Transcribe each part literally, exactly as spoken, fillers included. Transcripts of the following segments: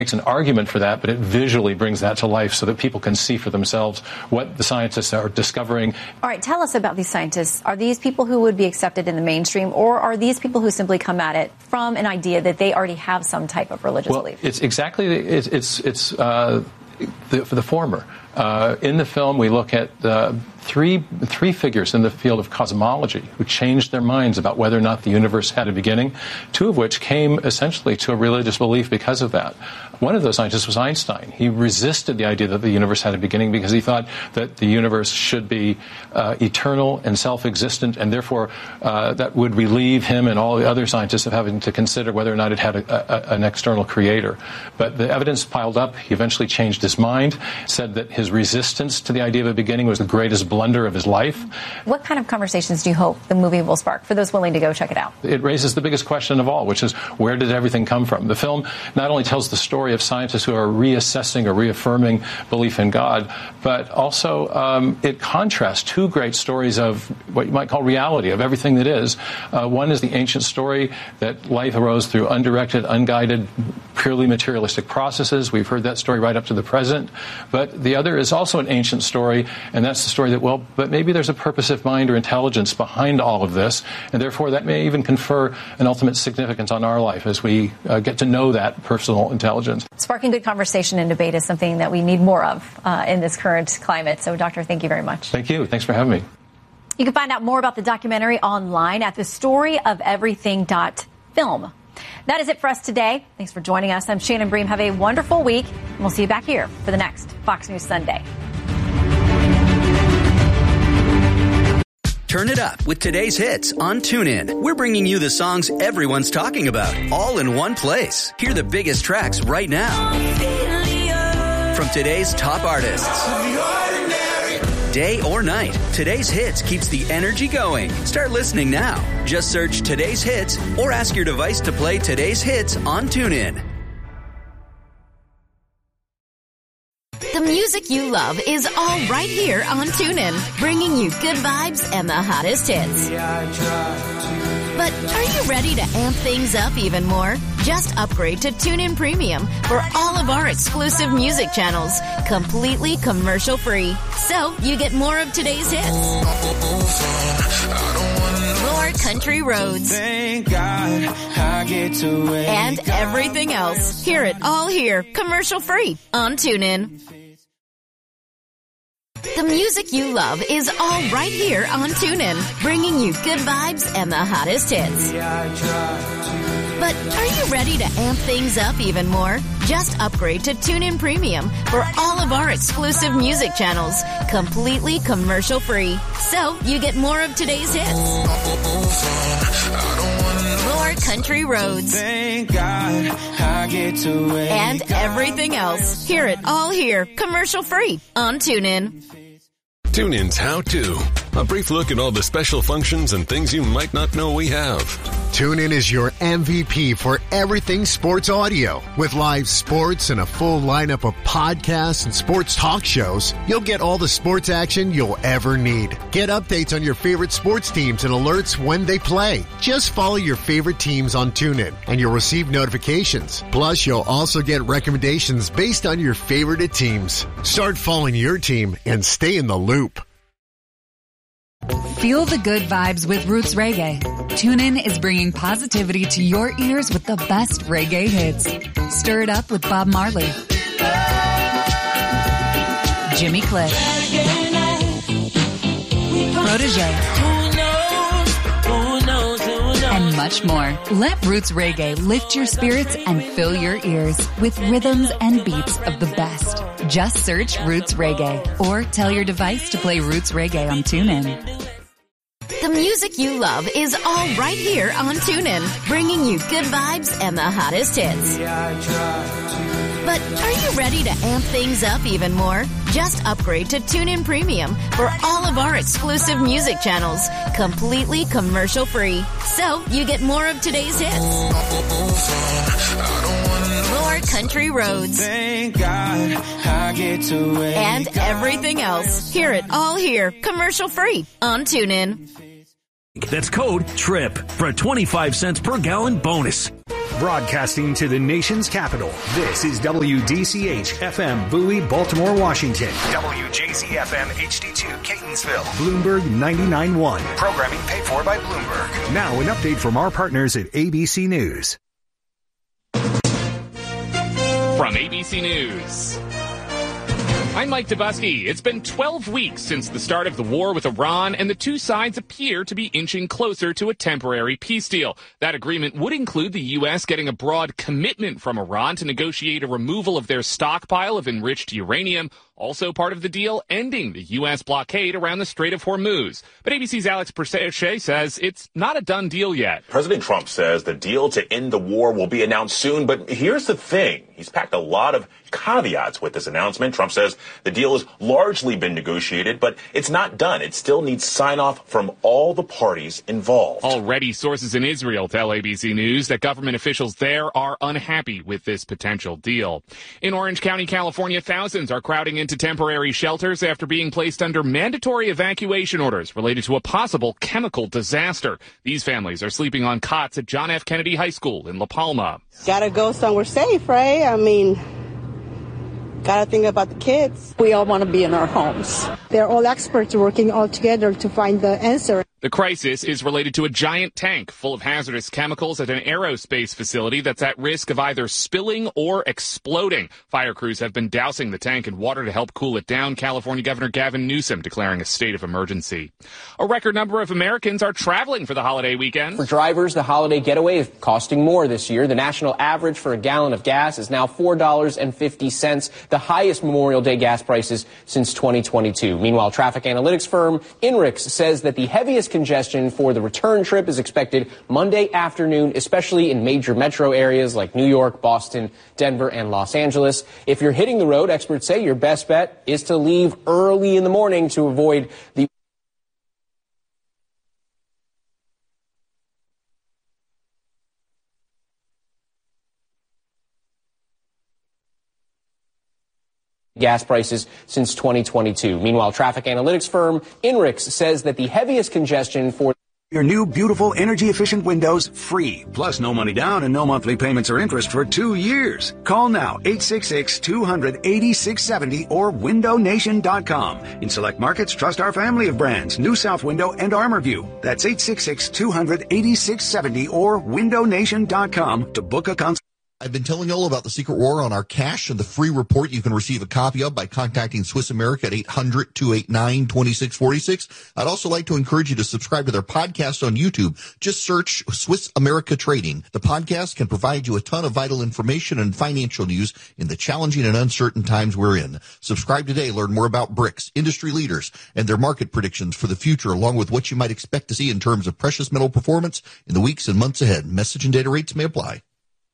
makes an argument for that, but it visually brings that to life so that people can see for themselves what the scientists are discovering. All right, tell us about these scientists. Are these people who would be accepted in the mainstream, or are these people who simply come at it from an idea that they already have some type of religious well, belief? It's exactly, it's, it's, it's uh, the, for the former. Uh, in the film, we look at uh, three three figures in the field of cosmology who changed their minds about whether or not the universe had a beginning, two of which came essentially to a religious belief because of that. One of those scientists was Einstein. He resisted the idea that the universe had a beginning because he thought that the universe should be uh, eternal and self-existent, and therefore uh, that would relieve him and all the other scientists of having to consider whether or not it had a, a, an external creator. But the evidence piled up. He eventually changed his mind, said that his resistance to the idea of a beginning was the greatest blunder of his life. What kind of conversations do you hope the movie will spark for those willing to go check it out? It raises the biggest question of all, which is, where did everything come from? The film not only tells the story of scientists who are reassessing or reaffirming belief in God, but also um, it contrasts two great stories of what you might call reality, of everything that is. Uh, one is the ancient story that life arose through undirected, unguided, purely materialistic processes. We've heard that story right up to the present. But the other is also an ancient story, and that's the story that, well, but maybe there's a purposive mind or intelligence behind all of this, and therefore that may even confer an ultimate significance on our life as we uh, get to know that personal intelligence. Sparking good conversation and debate is something that we need more of uh, in this current climate. So, Doctor, thank you very much. Thank you. Thanks for having me. You can find out more about the documentary online at the story of everything dot film. That is it for us today. Thanks for joining us. I'm Shannon Bream. Have a wonderful week, and we'll see you back here for the next Fox News Sunday. Turn it up with today's hits on TuneIn. We're bringing you the songs everyone's talking about, all in one place. Hear the biggest tracks right now from today's top artists. Day or night, today's hits keeps the energy going. Start listening now. Just search today's hits or ask your device to play today's hits on TuneIn. The music you love is all right here on TuneIn, bringing you good vibes and the hottest hits. But are you ready to amp things up even more? Just upgrade to TuneIn Premium for all of our exclusive music channels, completely commercial-free. So you get more of today's hits, more country roads, and everything else. Hear it all here, commercial-free on TuneIn. The music you love is all right here on TuneIn, bringing you good vibes and the hottest hits. But are you ready to amp things up even more? Just upgrade to TuneIn Premium for all of our exclusive music channels, completely commercial-free. So you get more of today's hits, more country roads, and everything else. Hear it all here, commercial-free on TuneIn. TuneIn's How To. A brief look at all the special functions and things you might not know we have. TuneIn is your M V P for everything sports audio. With live sports and a full lineup of podcasts and sports talk shows, you'll get all the sports action you'll ever need. Get updates on your favorite sports teams and alerts when they play. Just follow your favorite teams on TuneIn and you'll receive notifications. Plus, you'll also get recommendations based on your favorite teams. Start following your team and stay in the loop. Feel the good vibes with Roots Reggae. TuneIn is bringing positivity to your ears with the best reggae hits. Stir it up with Bob Marley, Jimmy Cliff, Protege, and much more. Let Roots Reggae lift your spirits and fill your ears with rhythms and beats of the best. Just search Roots Reggae or tell your device to play Roots Reggae on TuneIn. The music you love is all right here on TuneIn, bringing you good vibes and the hottest hits. But are you ready to amp things up even more? Just upgrade to TuneIn Premium for all of our exclusive music channels, completely commercial-free. So you get more of today's hits, more country roads, and everything else. Hear it all here, commercial-free on TuneIn. That's code TRIP for a twenty-five cents per gallon bonus. Broadcasting to the nation's capital, this is W D C H F M Bowie, Baltimore, Washington. W J Z F M H D two Catonsville. Bloomberg ninety-nine point one. Programming paid for by Bloomberg. Now an update from our partners at A B C News. From A B C News, I'm Mike Dubusky. It's been twelve weeks since the start of the war with Iran, and the two sides appear to be inching closer to a temporary peace deal. That agreement would include the U S getting a broad commitment from Iran to negotiate a removal of their stockpile of enriched uranium. Also part of the deal, ending the U S blockade around the Strait of Hormuz. But A B C's Alex Perchet says it's not a done deal yet. President Trump says the deal to end the war will be announced soon, but here's the thing. He's packed a lot of caveats with this announcement. Trump says the deal has largely been negotiated, but it's not done. It still needs sign-off from all the parties involved. Already, sources in Israel tell A B C News that government officials there are unhappy with this potential deal. In Orange County, California, thousands are crowding into temporary shelters after being placed under mandatory evacuation orders related to a possible chemical disaster. These families are sleeping on cots at John F. Kennedy High School in La Palma. Gotta go somewhere safe, right? I mean, gotta think about the kids. We all want to be in our homes. They're all experts working all together to find the answer. The crisis is related to a giant tank full of hazardous chemicals at an aerospace facility that's at risk of either spilling or exploding. Fire crews have been dousing the tank in water to help cool it down. California Governor Gavin Newsom declaring a state of emergency. A record number of Americans are traveling for the holiday weekend. For drivers, the holiday getaway is costing more this year. The national average for a gallon of gas is now four dollars and fifty cents, the highest Memorial Day gas prices since twenty twenty-two. Meanwhile, traffic analytics firm INRIX says that the heaviest congestion for the return trip is expected Monday afternoon, especially in major metro areas like New York, Boston, Denver, and Los Angeles. If you're hitting the road, experts say your best bet is to leave early in the morning to avoid the gas prices since twenty twenty-two. Meanwhile, traffic analytics firm INRIX says that the heaviest congestion for your new beautiful energy-efficient windows free. Plus no money down and no monthly payments or interest for two years. Call now, eight six six, two hundred, eighty-six seventy or window nation dot com. In select markets, trust our family of brands, New South Window and ArmorView. That's eight six six, two hundred, eighty-six seventy or window nation dot com to book a consult. I've been telling you all about the secret war on our cash and the free report you can receive a copy of by contacting Swiss America at eight hundred, two eight nine, two six four six. I'd also like to encourage you to subscribe to their podcast on YouTube. Just search Swiss America Trading. The podcast can provide you a ton of vital information and financial news in the challenging and uncertain times we're in. Subscribe today. Learn more about BRICS, industry leaders, and their market predictions for the future, along with what you might expect to see in terms of precious metal performance in the weeks and months ahead. Message and data rates may apply.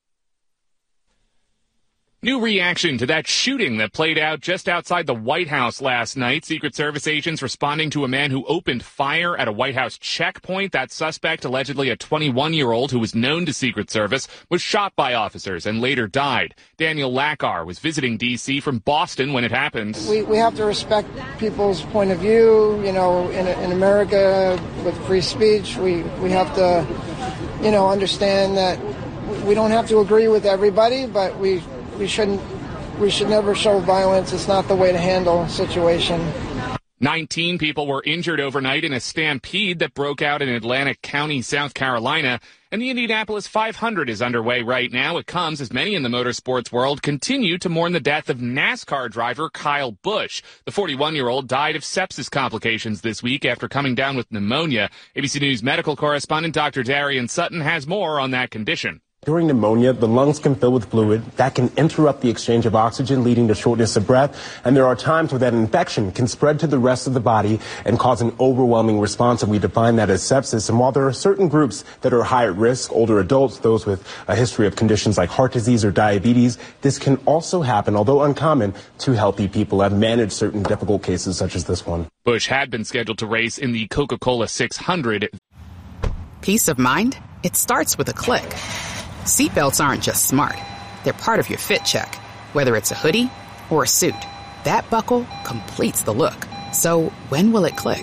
New reaction to that shooting that played out just outside the White House last night. Secret Service agents responding to a man who opened fire at a White House checkpoint. That suspect, allegedly a twenty-one-year-old who was known to Secret Service, was shot by officers and later died. Daniel Lackar was visiting D C from Boston when it happened. We we have to respect people's point of view. You know, in in America with free speech, we, we have to, you know, understand that we don't have to agree with everybody, but we We shouldn't. We should never show violence. It's not the way to handle a situation. Nineteen people were injured overnight in a stampede that broke out in Atlantic County, South Carolina. And the Indianapolis five hundred is underway right now. It comes as many in the motorsports world continue to mourn the death of NASCAR driver Kyle Busch. The forty-one-year-old died of sepsis complications this week after coming down with pneumonia. A B C News medical correspondent Doctor Darian Sutton has more on that condition. During pneumonia, the lungs can fill with fluid that can interrupt the exchange of oxygen, leading to shortness of breath. And there are times where that infection can spread to the rest of the body and cause an overwhelming response. And we define that as sepsis. And while there are certain groups that are high at risk, older adults, those with a history of conditions like heart disease or diabetes, this can also happen, although uncommon, to healthy people. I've managed certain difficult cases such as this one. Busch had been scheduled to race in the Coca-Cola six hundred. Peace of mind? It starts with a click. Seatbelts aren't just smart. They're part of your fit check. Whether it's a hoodie or a suit, that buckle completes the look. So when will it click?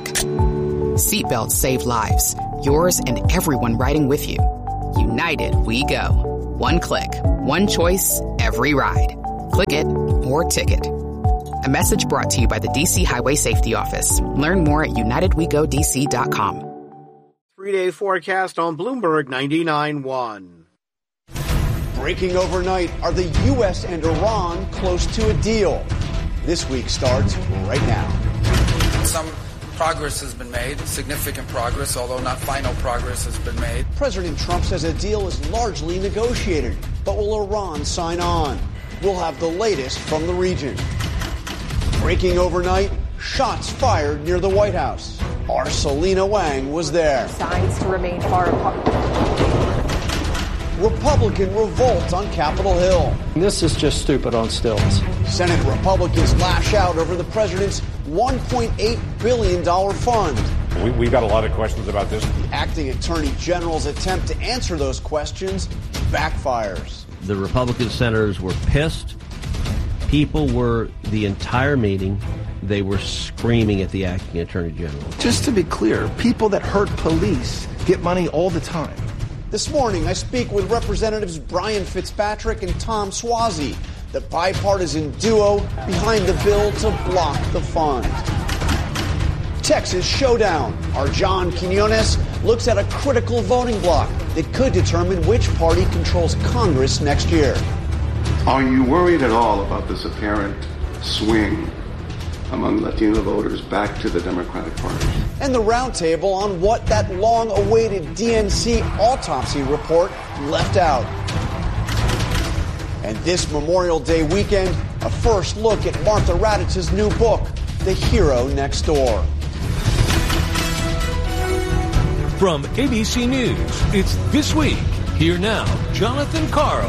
Seatbelts save lives. Yours and everyone riding with you. United we go. One click, one choice, every ride. Click it or ticket. A message brought to you by the D C Highway Safety Office. Learn more at united we go d c dot com. Three-day forecast on Bloomberg ninety-nine point one. Breaking overnight, are the U S and Iran close to a deal? This week starts right now. Some progress has been made, significant progress, although not final progress has been made. President Trump says a deal is largely negotiated, but will Iran sign on? We'll have the latest from the region. Breaking overnight, shots fired near the White House. Our Selena Wang was there. Signs to remain far apart. Republican revolt on Capitol Hill. This is just stupid on stilts. Senate Republicans lash out over the president's one point eight billion dollars fund. We, we've got a lot of questions about this. The acting attorney general's attempt to answer those questions backfires. The Republican senators were pissed. People were, the entire meeting, they were screaming at the acting attorney general. Just to be clear, people that hurt police get money all the time. This morning, I speak with Representatives Brian Fitzpatrick and Tom Suozzi, the bipartisan duo behind the bill to block the fund. Texas showdown. Our John Quinones looks at a critical voting bloc that could determine which party controls Congress next year. Are you worried at all about this apparent swing among Latino voters back to the Democratic Party? And the roundtable on what that long-awaited D N C autopsy report left out. And this Memorial Day weekend, a first look at Martha Radich's new book, The Hero Next Door. From A B C News, it's This Week. Here now, Jonathan Karl.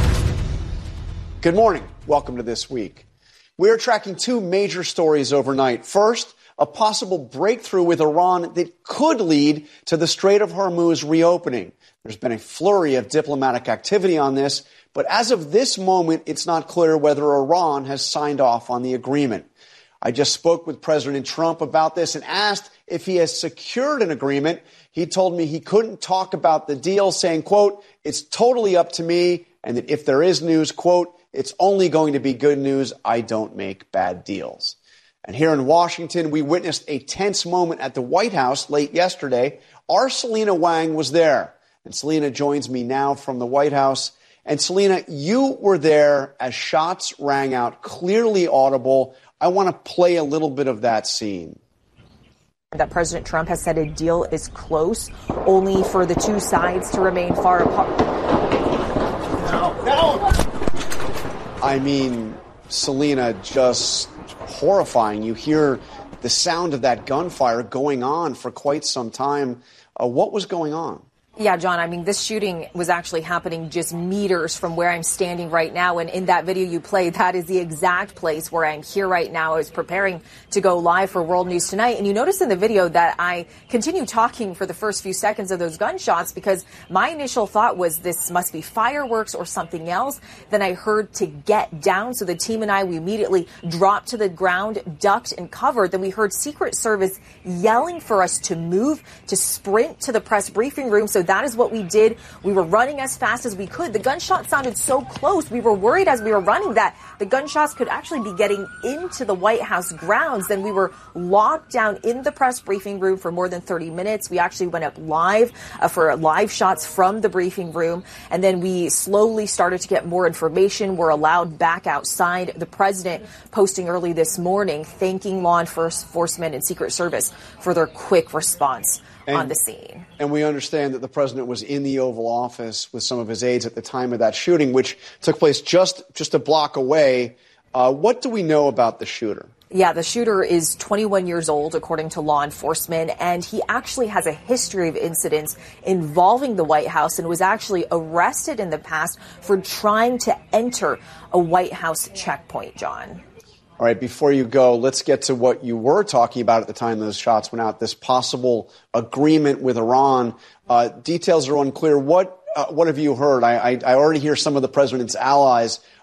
Good morning. Welcome to This Week. We are tracking two major stories overnight. First, a possible breakthrough with Iran that could lead to the Strait of Hormuz reopening. There's been a flurry of diplomatic activity on this, but as of this moment, it's not clear whether Iran has signed off on the agreement. I just spoke with President Trump about this and asked if he has secured an agreement. He told me he couldn't talk about the deal, saying, quote, "It's totally up to me," and that if there is news, quote, "It's only going to be good news. I don't make bad deals." And here in Washington, we witnessed a tense moment at the White House late yesterday. Our Selena Wang was there. And Selena joins me now from the White House. And Selena, you were there as shots rang out, clearly audible. I want to play a little bit of that scene. That President Trump has said a deal is close, only for the two sides to remain far apart. No, no. I mean, Selena, just horrifying. You hear the sound of that gunfire going on for quite some time. Uh, what was going on? Yeah, John, I mean, this shooting was actually happening just meters from where I'm standing right now. And in that video you played, that is the exact place where I'm here right now. I was preparing to go live for World News Tonight. And you notice in the video that I continue talking for the first few seconds of those gunshots because my initial thought was this must be fireworks or something else. Then I heard to get down. So the team and I, we immediately dropped to the ground, ducked and covered. Then we heard Secret Service yelling for us to move, to sprint to the press briefing room. So that is what we did. We were running as fast as we could. The gunshot sounded so close. We were worried as we were running that the gunshots could actually be getting into the White House grounds. Then we were locked down in the press briefing room for more than thirty minutes. We actually went up live uh, for live shots from the briefing room. And then we slowly started to get more information. We're allowed back outside. The president posting early this morning, thanking law enforcement and Secret Service for their quick response and, on the scene. And we understand that the president was in the Oval Office with some of his aides at the time of that shooting, which took place just, just a block away. Uh, what do we know about the shooter? Yeah, the shooter is twenty-one years old, according to law enforcement, and he actually has a history of incidents involving the White House and was actually arrested in the past for trying to enter a White House checkpoint, John. All right, before you go, let's get to what you were talking about at the time those shots went out, this possible agreement with Iran. Uh, details are unclear. What uh, what have you heard? I, I, I already hear some of the president's allies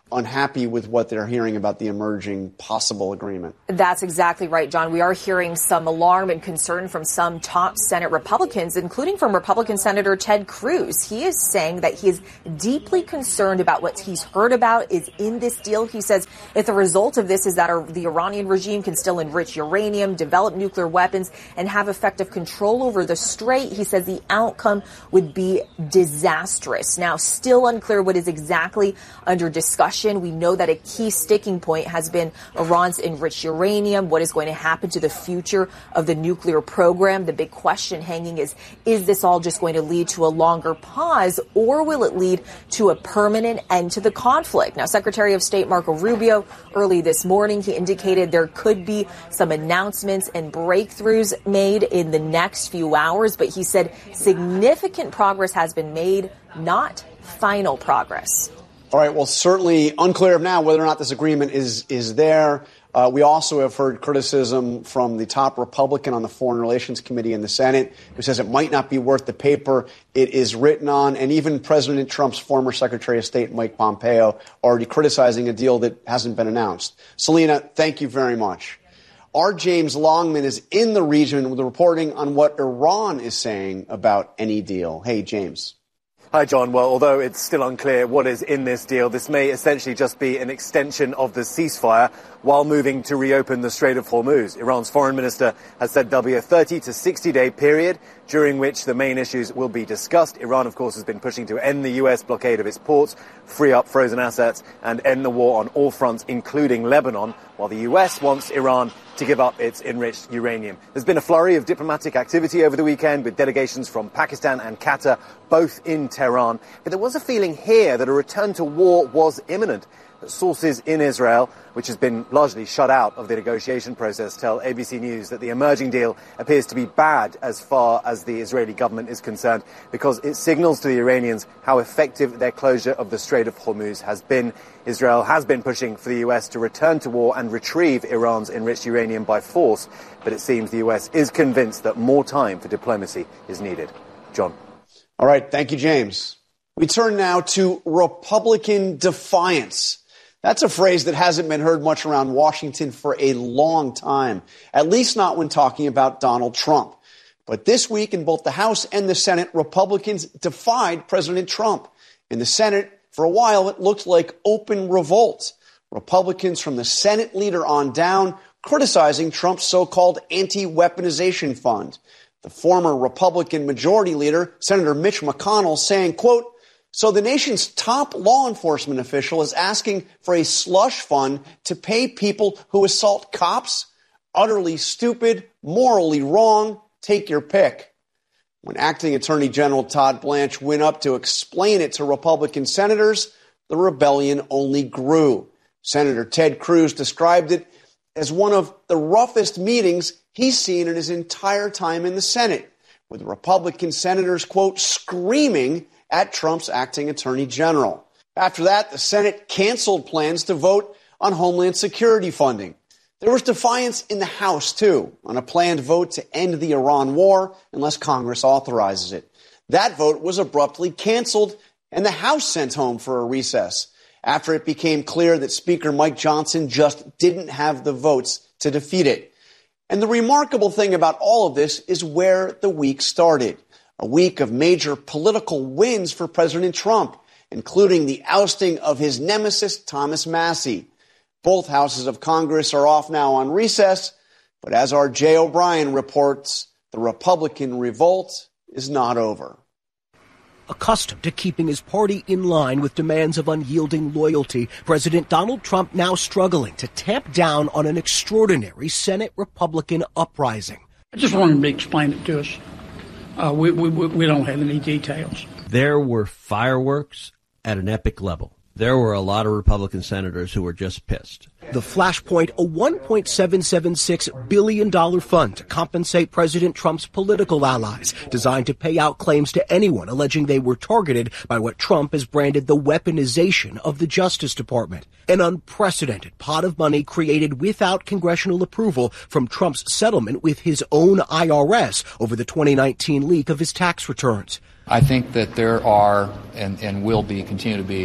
unhappy with what they're hearing about the emerging possible agreement. That's exactly right, John. We are hearing some alarm and concern from some top Senate Republicans, including from Republican Senator Ted Cruz. He is saying that he is deeply concerned about what he's heard about is in this deal. He says if the result of this is that our, the Iranian regime can still enrich uranium, develop nuclear weapons, and have effective control over the Strait, he says the outcome would be disastrous. Now, still unclear what is exactly under discussion. We know that a key sticking point has been Iran's enriched uranium. What is going to happen to the future of the nuclear program? The big question hanging is, is this all just going to lead to a longer pause, or will it lead to a permanent end to the conflict? Now, Secretary of State Marco Rubio, early this morning, he indicated there could be some announcements and breakthroughs made in the next few hours, but he said significant progress has been made, not final progress. All right. Well, certainly unclear now whether or not this agreement is is there. Uh, we also have heard criticism from the top Republican on the Foreign Relations Committee in the Senate, who says it might not be worth the paper it is written on. And even President Trump's former Secretary of State, Mike Pompeo, already criticizing a deal that hasn't been announced. Selena, thank you very much. Our James Longman is in the region with the reporting on what Iran is saying about any deal. Hey, James. Hi, John. Well, although it's still unclear what is in this deal, this may essentially just be an extension of the ceasefire while moving to reopen the Strait of Hormuz. Iran's foreign minister has said there'll be a thirty to sixty day period during which the main issues will be discussed. Iran, of course, has been pushing to end the U S blockade of its ports, free up frozen assets, and end the war on all fronts, including Lebanon, while the U S wants Iran to give up its enriched uranium. There's been a flurry of diplomatic activity over the weekend with delegations from Pakistan and Qatar, both in Tehran. But there was a feeling here that a return to war was imminent. Sources in Israel, which has been largely shut out of the negotiation process, tell A B C News that the emerging deal appears to be bad as far as the Israeli government is concerned, because it signals to the Iranians how effective their closure of the Strait of Hormuz has been. Israel has been pushing for the U S to return to war and retrieve Iran's enriched uranium by force, but it seems the U S is convinced that more time for diplomacy is needed. John. All right. Thank you, James. We turn now to Republican defiance. That's a phrase that hasn't been heard much around Washington for a long time, at least not when talking about Donald Trump. But this week in both the House and the Senate, Republicans defied President Trump. In the Senate, for a while, it looked like open revolt. Republicans from the Senate leader on down criticizing Trump's so-called anti-weaponization fund. The former Republican majority leader, Senator Mitch McConnell, saying, quote, so the nation's top law enforcement official is asking for a slush fund to pay people who assault cops? Utterly stupid, morally wrong. Take your pick. When Acting Attorney General Todd Blanche went up to explain it to Republican senators, the rebellion only grew. Senator Ted Cruz described it as one of the roughest meetings he's seen in his entire time in the Senate, with Republican senators, quote, screaming at Trump's acting attorney general. After that, the Senate canceled plans to vote on Homeland Security funding. There was defiance in the House, too, on a planned vote to end the Iran war unless Congress authorizes it. That vote was abruptly canceled, and the House sent home for a recess after it became clear that Speaker Mike Johnson just didn't have the votes to defeat it. And the remarkable thing about all of this is where the week started. A week of major political wins for President Trump, including the ousting of his nemesis, Thomas Massie. Both houses of Congress are off now on recess, but as our Jay O'Brien reports, the Republican revolt is not over. Accustomed to keeping his party in line with demands of unyielding loyalty, President Donald Trump now struggling to tamp down on an extraordinary Senate Republican uprising. I just wanted to explain it to us. Uh, we, we, we don't have any details. There were fireworks at an epic level. There were a lot of Republican senators who were just pissed. The Flashpoint, a one point seven seven six billion dollars fund to compensate President Trump's political allies, designed to pay out claims to anyone alleging they were targeted by what Trump has branded the weaponization of the Justice Department. An unprecedented pot of money created without congressional approval from Trump's settlement with his own I R S over the twenty nineteen leak of his tax returns. I think that there are and, and will be, continue to be,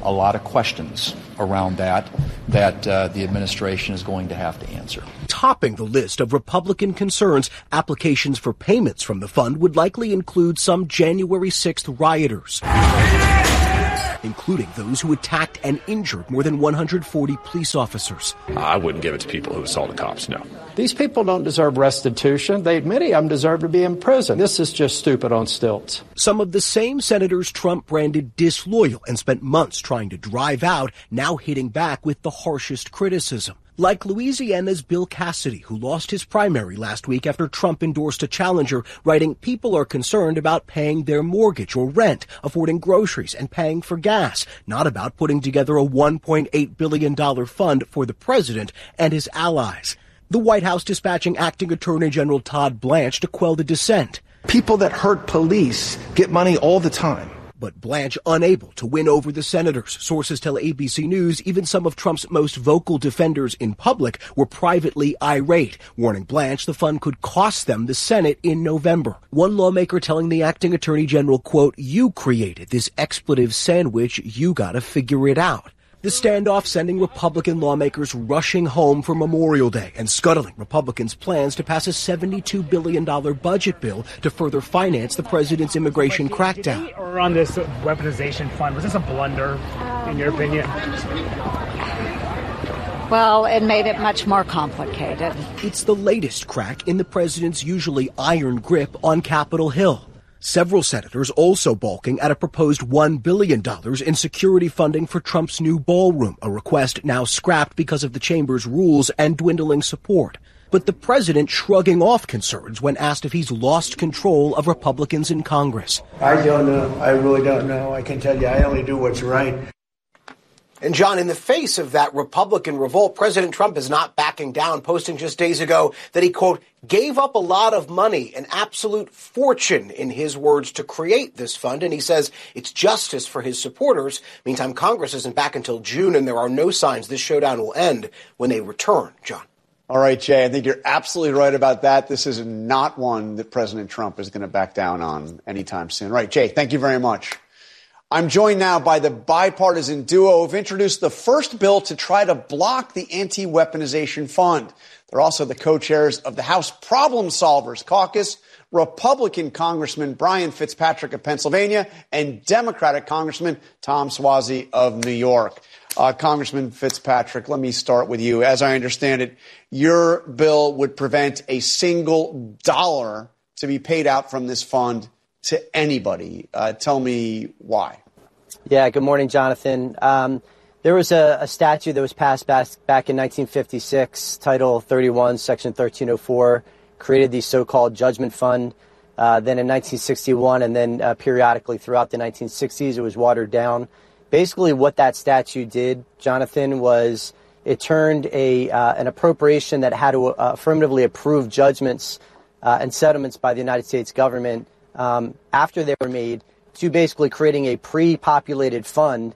a lot of questions around that that uh, the administration is going to have to answer. Topping the list of Republican concerns, applications for payments from the fund would likely include some January sixth rioters, including those who attacked and injured more than one hundred forty police officers. I wouldn't give it to people who assaulted cops, no. These people don't deserve restitution. They, many of them deserve to be in prison. This is just stupid on stilts. Some of the same senators Trump branded disloyal and spent months trying to drive out, now hitting back with the harshest criticism. Like Louisiana's Bill Cassidy, who lost his primary last week after Trump endorsed a challenger, writing, "People are concerned about paying their mortgage or rent, affording groceries, and paying for gas, not about putting together a one point eight billion dollars fund for the president and his allies." The White House dispatching Acting Attorney General Todd Blanche to quell the dissent. People that hurt police get money all the time. But Blanche unable to win over the senators. Sources tell A B C News even some of Trump's most vocal defenders in public were privately irate, warning Blanche the fund could cost them the Senate in November. One lawmaker telling the acting attorney general, quote, "You created this expletive sandwich. You gotta figure it out." The standoff sending Republican lawmakers rushing home for Memorial Day and scuttling Republicans' plans to pass a seventy-two billion dollars budget bill to further finance the president's immigration crackdown. Or on this weaponization fund, was this a blunder, in your opinion? Well, it made it much more complicated. It's the latest crack in the president's usually iron grip on Capitol Hill. Several senators also balking at a proposed one billion dollars in security funding for Trump's new ballroom, a request now scrapped because of the chamber's rules and dwindling support. But the president shrugging off concerns when asked if he's lost control of Republicans in Congress. I don't know. I really don't know. I can tell you I only do what's right. And John, in the face of that Republican revolt, President Trump is not backing down, posting just days ago that he, quote, gave up a lot of money, an absolute fortune, in his words, to create this fund. And he says it's justice for his supporters. Meantime, Congress isn't back until June, and there are no signs this showdown will end when they return. John. All right, Jay, I think you're absolutely right about that. This is not one that President Trump is going to back down on anytime soon. Right, Jay, thank you very much. I'm joined now by the bipartisan duo who've introduced the first bill to try to block the anti-weaponization fund. They're also the co-chairs of the House Problem Solvers Caucus, Republican Congressman Brian Fitzpatrick of Pennsylvania and Democratic Congressman Tom Suozzi of New York. Uh, Congressman Fitzpatrick, let me start with you. As I understand it, your bill would prevent a single dollar to be paid out from this fund to anybody. Uh, tell me why. Yeah, good morning, Jonathan. Um, there was a, a statute that was passed back, back in nineteen fifty-six, Title thirty-one, Section thirteen oh four, created the so-called Judgment Fund. Uh, then in nineteen sixty-one, and then uh, periodically throughout the nineteen sixties, it was watered down. Basically, what that statute did, Jonathan, was it turned a uh, an appropriation that had to uh, affirmatively approve judgments uh, and settlements by the United States government um, after they were made to basically creating a pre-populated fund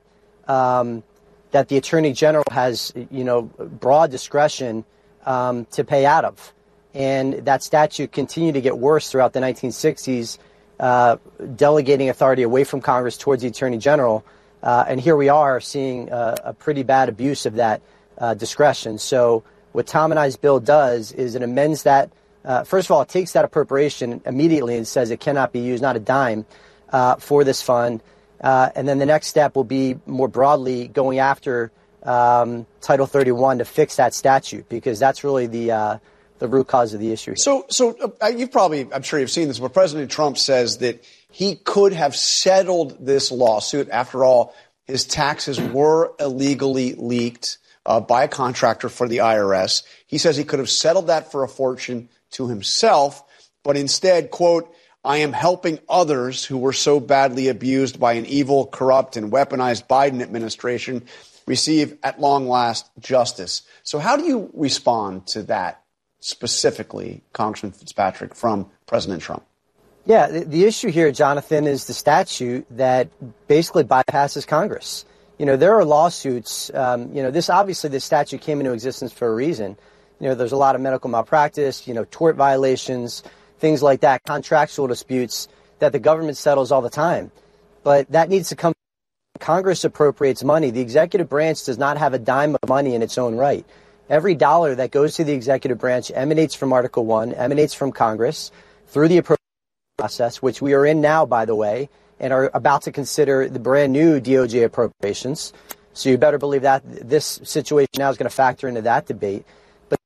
um, that the Attorney General has, you know, broad discretion um, to pay out of. And that statute continued to get worse throughout the nineteen sixties, uh, delegating authority away from Congress towards the Attorney General. Uh, and here we are seeing uh, a pretty bad abuse of that uh, discretion. So what Tom and I's bill does is it amends that. Uh, first of all, it takes that appropriation immediately and says it cannot be used, not a dime, uh, for this fund. Uh, and then the next step will be more broadly going after um, Title thirty-one to fix that statute, because that's really the uh, the root cause of the issue here. So, so uh, you've probably, I'm sure you've seen this, but President Trump says that he could have settled this lawsuit. After all, his taxes were illegally leaked uh, by a contractor for the I R S. He says he could have settled that for a fortune to himself, but instead, quote, I am helping others who were so badly abused by an evil, corrupt, and weaponized Biden administration receive at long last justice. So how do you respond to that specifically, Congressman Fitzpatrick, from President Trump? Yeah, the, the issue here, Jonathan, is the statute that basically bypasses Congress. You know, there are lawsuits. Um, you know, this obviously this statute came into existence for a reason. You know, there's a lot of medical malpractice, you know, tort violations, things like that, contractual disputes that the government settles all the time. But that needs to come Congress appropriates money. The executive branch does not have a dime of money in its own right. Every dollar that goes to the executive branch emanates from Article one, emanates from Congress through the appropriation process, which we are in now, by the way, and are about to consider the brand new D O J appropriations. So you better believe that this situation now is going to factor into that debate. But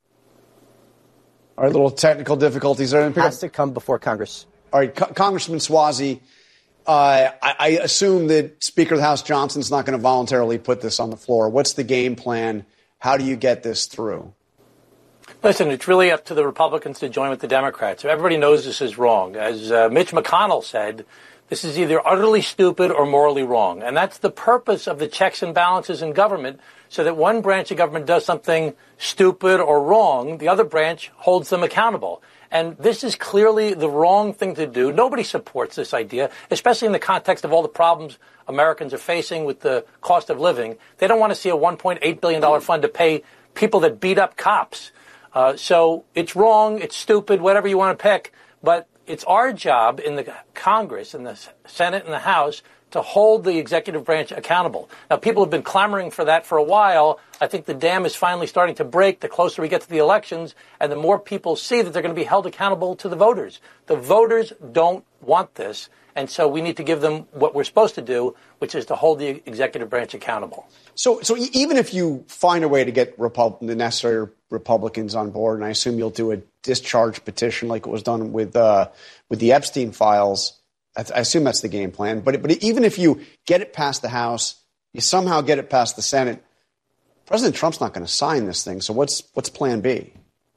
All right, little technical difficulties there. It has to come before Congress. All right, Co- Congressman Suozzi, uh, I, I assume that Speaker of the House Johnson's not going to voluntarily put this on the floor. What's the game plan? How do you get this through? Listen, it's really up to the Republicans to join with the Democrats. Everybody knows this is wrong. As uh, Mitch McConnell said, this is either utterly stupid or morally wrong. And that's the purpose of the checks and balances in government, so that one branch of government does something stupid or wrong, the other branch holds them accountable. And this is clearly the wrong thing to do. Nobody supports this idea, especially in the context of all the problems Americans are facing with the cost of living. They don't want to see a one point eight billion dollars fund to pay people that beat up cops. Uh, so it's wrong, it's stupid, whatever you want to pick. But it's our job in the Congress, in the Senate and the House, to hold the executive branch accountable. Now, people have been clamoring for that for a while. I think the dam is finally starting to break the closer we get to the elections, and the more people see that they're going to be held accountable to the voters. The voters don't want this, and so we need to give them what we're supposed to do, which is to hold the executive branch accountable. So, so even if you find a way to get Repub- the necessary Republicans on board, and I assume you'll do a discharge petition like it was done with uh, with the Epstein files, I, th- I assume that's the game plan. But but even if you get it past the House, you somehow get it past the Senate, President Trump's not going to sign this thing. So what's what's Plan B?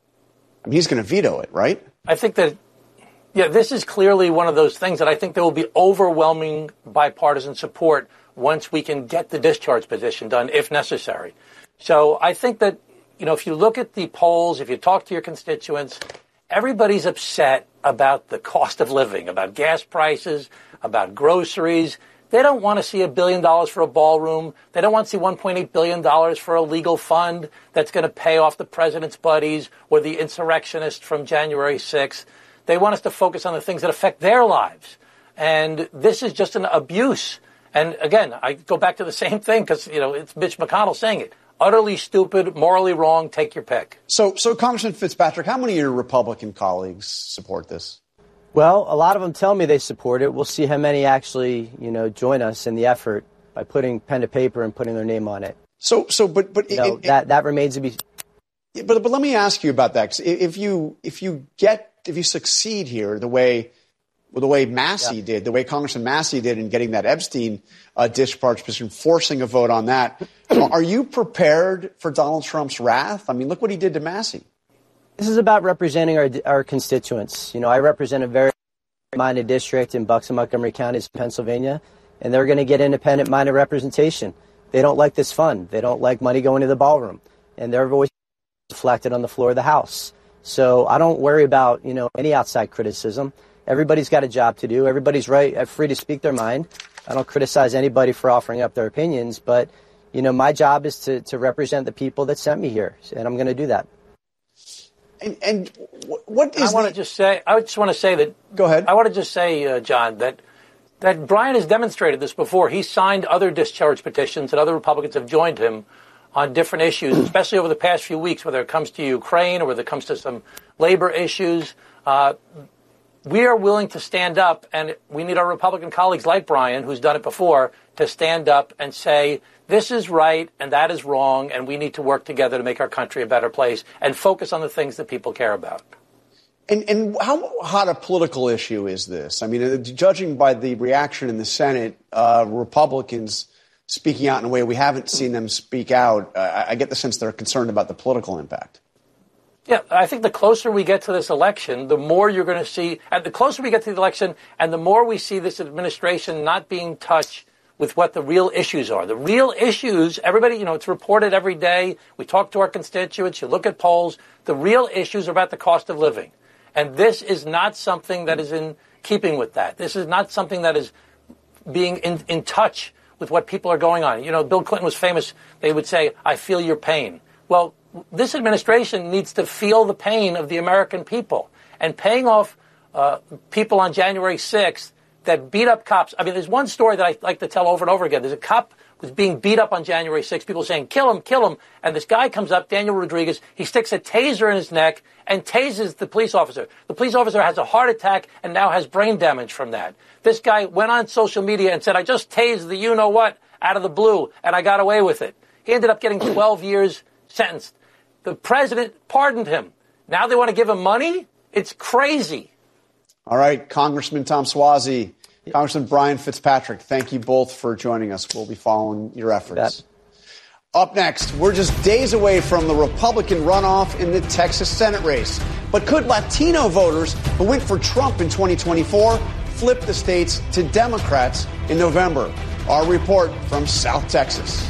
I mean, he's going to veto it, right? I think that, yeah, this is clearly one of those things that I think there will be overwhelming bipartisan support once we can get the discharge petition done, if necessary. So I think that, you know, if you look at the polls, if you talk to your constituents, everybody's upset about the cost of living, about gas prices, about groceries. They don't want to see a billion dollars for a ballroom. They don't want to see one point eight billion dollars for a legal fund that's going to pay off the president's buddies or the insurrectionists from January sixth. They want us to focus on the things that affect their lives. And this is just an abuse. And again, I go back to the same thing because, you know, it's Mitch McConnell saying it. Utterly stupid, morally wrong, take your pick. So, so Congressman Fitzpatrick, how many of your Republican colleagues support this? Well, a lot of them tell me they support it. We'll see how many actually, you know, join us in the effort by putting pen to paper and putting their name on it. So, so, but, but you know, it, that that remains to be. But, but let me ask you about that. 'Cause if you, if you get, if you succeed here, the way, well, the way Massey yeah. did, the way Congressman Massey did in getting that Epstein uh, discharge petition, forcing a vote on that, are you prepared for Donald Trump's wrath? I mean, look what he did to Massey. This is about representing our our constituents. You know, I represent a very minded district in Bucks and Montgomery counties, Pennsylvania, and they're going to get independent-minded representation. They don't like this fund. They don't like money going to the ballroom, and their voice is reflected on the floor of the House. So I don't worry about, you know, any outside criticism. Everybody's got a job to do. Everybody's right, free to speak their mind. I don't criticize anybody for offering up their opinions, but, you know, my job is to, to represent the people that sent me here, and I'm going to do that. And, and what is I want to just say, I just want to say that. Go ahead. I want to just say, uh, John, that that Brian has demonstrated this before. He signed other discharge petitions, and other Republicans have joined him on different issues, especially over the past few weeks, whether it comes to Ukraine or whether it comes to some labor issues. Uh, we are willing to stand up, and we need our Republican colleagues like Brian, who's done it before, to stand up and say, this is right and that is wrong, and we need to work together to make our country a better place and focus on the things that people care about. And, and how hot a political issue is this? I mean, judging by the reaction in the Senate, uh, Republicans speaking out in a way we haven't seen them speak out, uh, I get the sense they're concerned about the political impact. Yeah, I think the closer we get to this election, the more you're going to see, and the closer we get to the election, and the more we see this administration not being touched with what the real issues are. The real issues, everybody, you know, it's reported every day. We talk to our constituents. You look at polls. The real issues are about the cost of living. And this is not something that is in keeping with that. This is not something that is being in, in touch with what people are going on. You know, Bill Clinton was famous. They would say, I feel your pain. Well, this administration needs to feel the pain of the American people. And paying off uh, people on January sixth that beat up cops. I mean, there's one story that I like to tell over and over again. There's a cop who was being beat up on January sixth, people saying, kill him, kill him. And this guy comes up, Daniel Rodriguez, he sticks a taser in his neck and tases the police officer. The police officer has a heart attack and now has brain damage from that. This guy went on social media and said, I just tased the you-know-what out of the blue, and I got away with it. He ended up getting twelve years sentenced. The president pardoned him. Now they want to give him money? It's crazy. All right, Congressman Tom Suozzi, Congressman Brian Fitzpatrick, thank you both for joining us. We'll be following your efforts. Up next, we're just days away from the Republican runoff in the Texas Senate race. But could Latino voters who went for Trump in twenty twenty-four flip the states to Democrats in November? Our report from South Texas.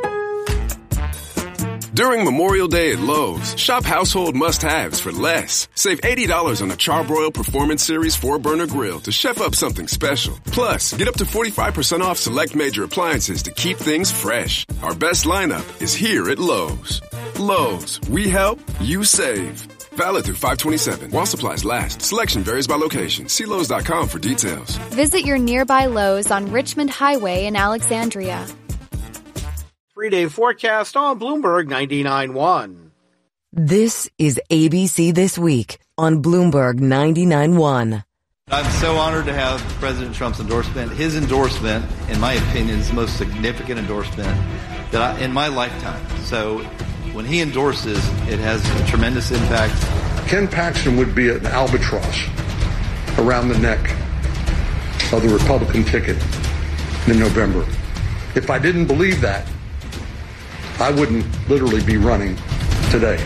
During Memorial Day at Lowe's, shop household must-haves for less. Save eighty dollars on a Charbroil Performance Series four-burner grill to chef up something special. Plus, get up to forty-five percent off select major appliances to keep things fresh. Our best lineup is here at Lowe's. Lowe's, we help, you save. Valid through five twenty-seven while supplies last. Selection varies by location. See Lowe's dot com for details. Visit your nearby Lowe's on Richmond Highway in Alexandria. Three-day forecast on Bloomberg ninety-nine point one. This is A B C This Week on Bloomberg ninety-nine point one. I'm so honored to have President Trump's endorsement. His endorsement, in my opinion, is the most significant endorsement that I, in my lifetime. So when he endorses, it has a tremendous impact. Ken Paxton would be an albatross around the neck of the Republican ticket in November. If I didn't believe that, I wouldn't literally be running today.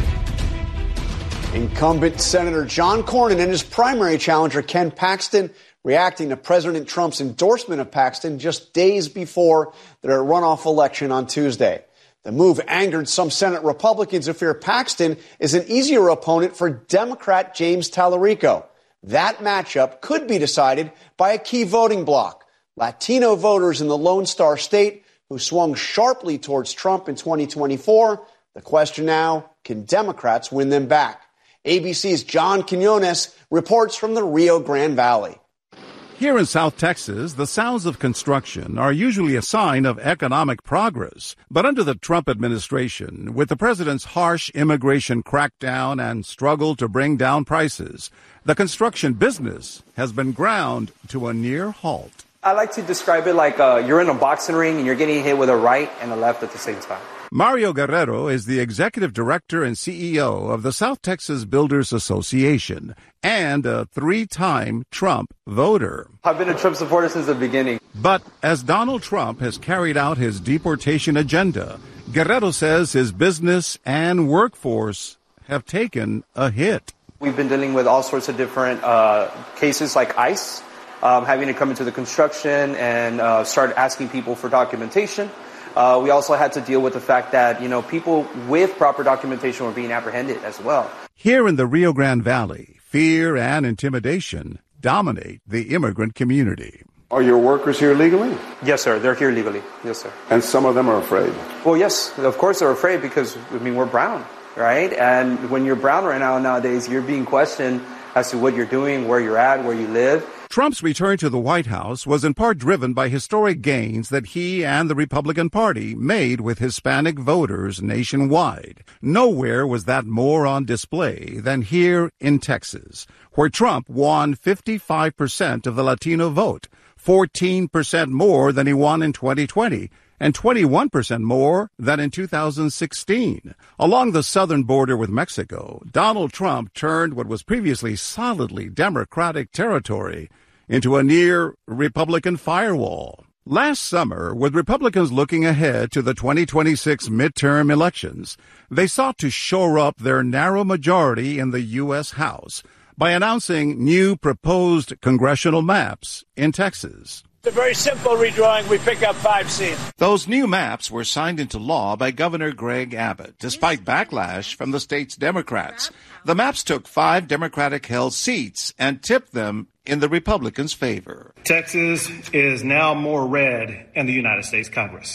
Incumbent Senator John Cornyn and his primary challenger Ken Paxton reacting to President Trump's endorsement of Paxton just days before their runoff election on Tuesday. The move angered some Senate Republicans who fear Paxton is an easier opponent for Democrat James Tallarico. That matchup could be decided by a key voting bloc. Latino voters in the Lone Star State who swung sharply towards Trump in twenty twenty-four. The question now, can Democrats win them back? A B C's John Quinones reports from the Rio Grande Valley. Here in South Texas, the sounds of construction are usually a sign of economic progress. But under the Trump administration, with the president's harsh immigration crackdown and struggle to bring down prices, the construction business has been ground to a near halt. I like to describe it like uh, you're in a boxing ring and you're getting hit with a right and a left at the same time. Mario Guerrero is the executive director and C E O of the South Texas Builders Association and a three-time Trump voter. I've been a Trump supporter since the beginning. But as Donald Trump has carried out his deportation agenda, Guerrero says his business and workforce have taken a hit. We've been dealing with all sorts of different uh, cases like ICE, um, having to come into the construction and uh, start asking people for documentation. Uh, we also had to deal with the fact that, you know, people with proper documentation were being apprehended as well. Here in the Rio Grande Valley, fear and intimidation dominate the immigrant community. Are your workers here legally? Yes, sir. They're here legally. Yes, sir. And some of them are afraid? Well, yes. Of course they're afraid because, I mean, we're brown, right? And when you're brown right now, nowadays, you're being questioned as to what you're doing, where you're at, where you live. Trump's return to the White House was in part driven by historic gains that he and the Republican Party made with Hispanic voters nationwide. Nowhere was that more on display than here in Texas, where Trump won fifty-five percent of the Latino vote, fourteen percent more than he won in twenty twenty, and twenty-one percent more than in two thousand sixteen. Along the southern border with Mexico, Donald Trump turned what was previously solidly Democratic territory into a near Republican firewall. Last summer, with Republicans looking ahead to the twenty twenty-six midterm elections, they sought to shore up their narrow majority in the U S House by announcing new proposed congressional maps in Texas. It's a very simple redrawing. We pick up five seats. Those new maps were signed into law by Governor Greg Abbott, despite backlash from the state's Democrats. The maps took five Democratic-held seats and tipped them in the Republicans' favor. Texas is now more red in the United States Congress.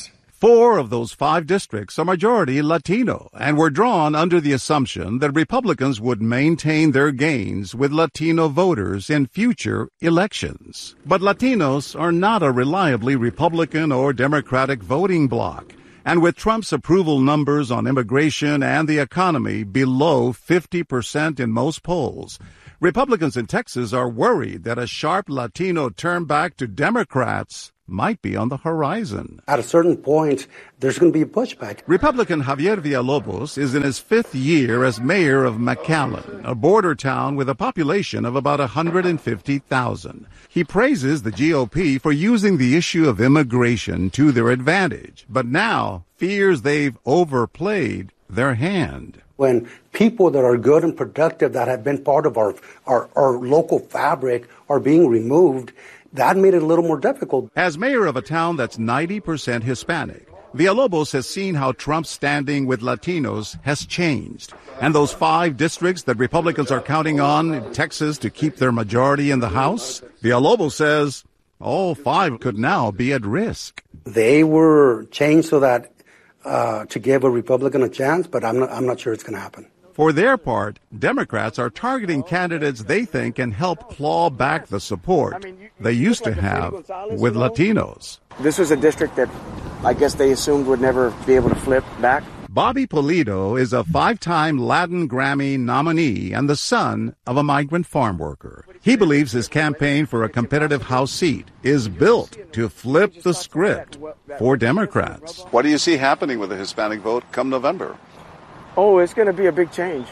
Four of those five districts are majority Latino and were drawn under the assumption that Republicans would maintain their gains with Latino voters in future elections. But Latinos are not a reliably Republican or Democratic voting bloc. And with Trump's approval numbers on immigration and the economy below fifty percent in most polls, Republicans in Texas are worried that a sharp Latino turn back to Democrats might be on the horizon. At a certain point, there's going to be a pushback. Republican Javier Villalobos is in his fifth year as mayor of McAllen, a border town with a population of about one hundred fifty thousand. He praises the G O P for using the issue of immigration to their advantage, but now fears they've overplayed their hand. When people that are good and productive that have been part of our, our, our local fabric are being removed, that made it a little more difficult. As mayor of a town that's ninety percent Hispanic, Villalobos has seen how Trump's standing with Latinos has changed. And those five districts that Republicans are counting on in Texas to keep their majority in the House, Villalobos says all five could now be at risk. They were changed so that uh, to give a Republican a chance, but I'm not, I'm not sure it's going to happen. For their part, Democrats are targeting candidates they think can help claw back the support they used to have with Latinos. This was a district that I guess they assumed would never be able to flip back. Bobby Pulido is a five-time Latin Grammy nominee and the son of a migrant farm worker. He believes his campaign for a competitive House seat is built to flip the script for Democrats. What do you see happening with the Hispanic vote come November? Oh, it's going to be a big change.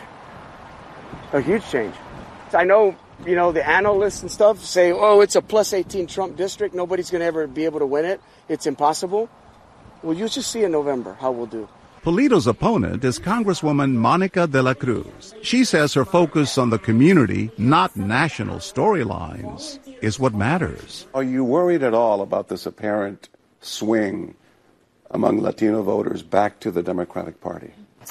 A huge change. I know, you know, the analysts and stuff say, oh, it's a plus eighteen Trump district. Nobody's going to ever be able to win it. It's impossible. Well, you just see in November how we'll do. Pulido's opponent is Congresswoman Monica de la Cruz. She says her focus on the community, not national storylines, is what matters. Are you worried at all about this apparent swing among Latino voters back to the Democratic Party?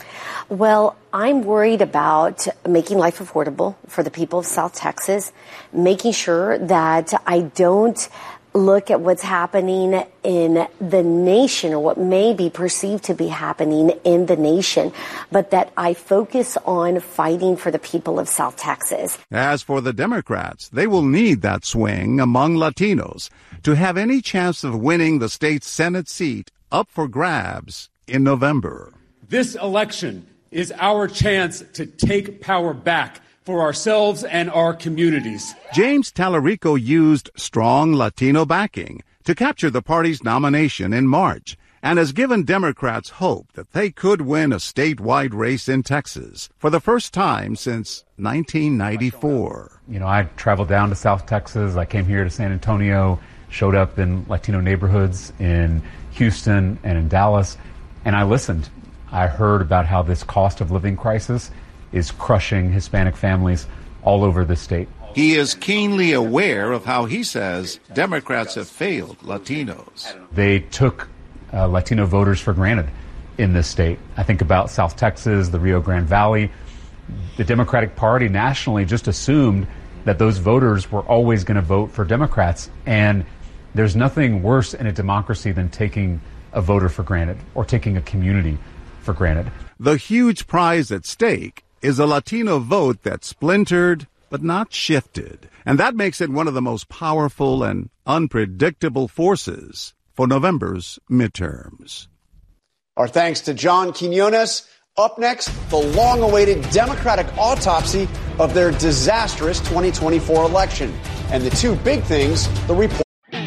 Well, I'm worried about making life affordable for the people of South Texas, making sure that I don't look at what's happening in the nation or what may be perceived to be happening in the nation, but that I focus on fighting for the people of South Texas. As for the Democrats, they will need that swing among Latinos to have any chance of winning the state's Senate seat up for grabs in November. This election is our chance to take power back for ourselves and our communities. James Tallarico used strong Latino backing to capture the party's nomination in March and has given Democrats hope that they could win a statewide race in Texas for the first time since nineteen ninety-four. You know, I traveled down to South Texas. I came here to San Antonio, showed up in Latino neighborhoods in Houston and in Dallas, and I listened. I heard about how this cost of living crisis is crushing Hispanic families all over the state. He is keenly aware of how he says Democrats have failed Latinos. They took uh, Latino voters for granted in this state. I think about South Texas, the Rio Grande Valley. The Democratic Party nationally just assumed that those voters were always going to vote for Democrats. And there's nothing worse in a democracy than taking a voter for granted or taking a community for granted. The huge prize at stake is a Latino vote that's splintered but not shifted. And that makes it one of the most powerful and unpredictable forces for November's midterms. Our thanks to John Quinones. Up next, the long-awaited Democratic autopsy of their disastrous twenty twenty-four election. And the two big things, the report.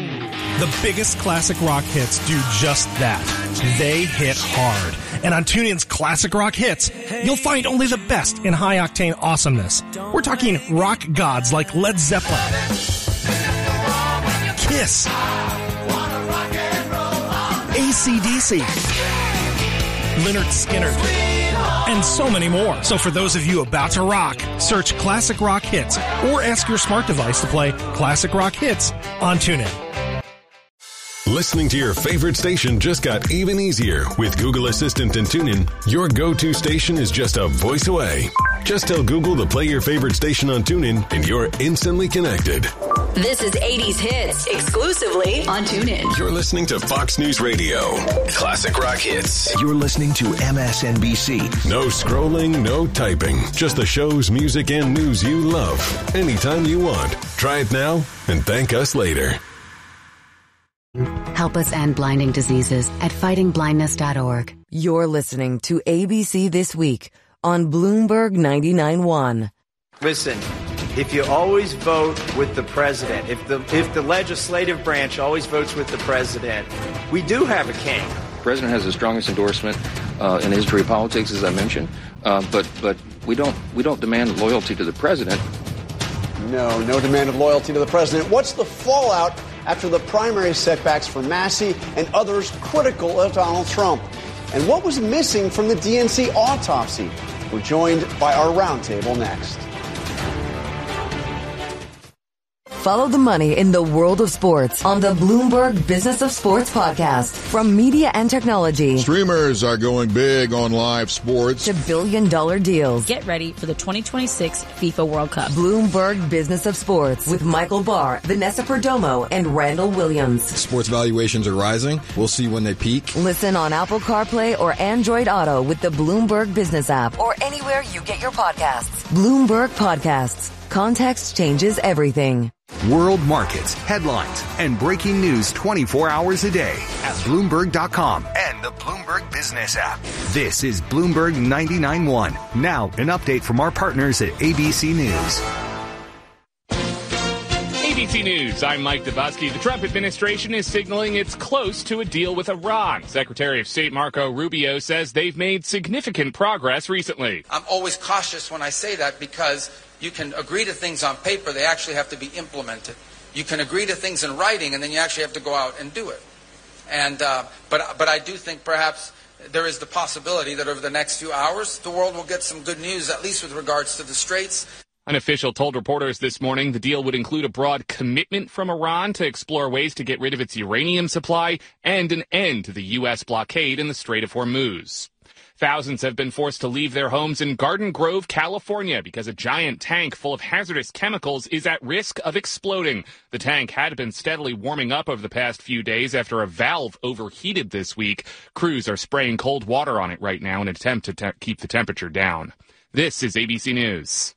The biggest classic rock hits do just that. They hit hard. And on TuneIn's Classic Rock Hits, you'll find only the best in high-octane awesomeness. We're talking rock gods like Led Zeppelin, Kiss, A C D C, Lynyrd Skynyrd, and so many more. So for those of you about to rock, search Classic Rock Hits or ask your smart device to play Classic Rock Hits on TuneIn. Listening to your favorite station just got even easier. With Google Assistant and TuneIn, your go-to station is just a voice away. Just tell Google to play your favorite station on TuneIn, and you're instantly connected. This is eighties Hits, exclusively on TuneIn. You're listening to Fox News Radio. Classic rock hits. You're listening to M S N B C. No scrolling, no typing. Just the shows, music, and news you love. Anytime you want. Try it now and thank us later. Help us end blinding diseases at fighting blindness dot org. You're listening to A B C This Week on Bloomberg ninety-nine point one. Listen, if you always vote with the president, if the if the legislative branch always votes with the president, we do have a king. The president has the strongest endorsement uh, in the history of politics, as I mentioned, uh, but but we don't we don't demand loyalty to the president. No, no demand of loyalty to the president. What's the fallout after the primary setbacks for Massey and others critical of Donald Trump? And what was missing from the D N C autopsy? We're joined by our roundtable next. Follow the money in the world of sports on the Bloomberg Business of Sports podcast. From media and technology. Streamers are going big on live sports. To billion dollar deals. Get ready for the twenty twenty-six FIFA World Cup. Bloomberg Business of Sports with Michael Barr, Vanessa Perdomo, and Randall Williams. Sports valuations are rising. We'll see when they peak. Listen on Apple CarPlay or Android Auto with the Bloomberg Business app or anywhere you get your podcasts. Bloomberg Podcasts. Context changes everything. World markets, headlines, and breaking news twenty-four hours a day at Bloomberg dot com and the Bloomberg Business app. This is Bloomberg ninety-nine point one. Now, an update from our partners at A B C News. A B C News, I'm Mike Dabowski. The Trump administration is signaling it's close to a deal with Iran. Secretary of State Marco Rubio says they've made significant progress recently. I'm always cautious when I say that because you can agree to things on paper, they actually have to be implemented. You can agree to things in writing, and then you actually have to go out and do it. And uh, but but I do think perhaps there is the possibility that over the next few hours, the world will get some good news, at least with regards to the Straits. An official told reporters this morning the deal would include a broad commitment from Iran to explore ways to get rid of its uranium supply and an end to the U S blockade in the Strait of Hormuz. Thousands have been forced to leave their homes in Garden Grove, California, because a giant tank full of hazardous chemicals is at risk of exploding. The tank had been steadily warming up over the past few days after a valve overheated this week. Crews are spraying cold water on it right now in an attempt to te- keep the temperature down. This is A B C News.